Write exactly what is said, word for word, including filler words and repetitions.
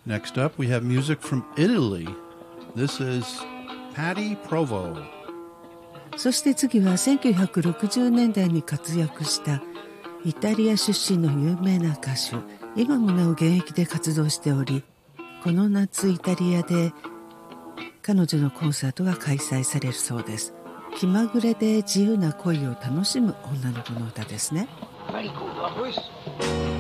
Next up, we have music from Italy. This is Patti Provo. そして次はせんきゅうひゃくろくじゅうねんだいに活躍したイタリア出身の有名な歌手、今もなお現役で活動しており、この夏イタリアで彼女のコンサートが開催されるそうです。気まぐれで自由な恋を楽しむ女の子の歌ですね。 Very cool, voice.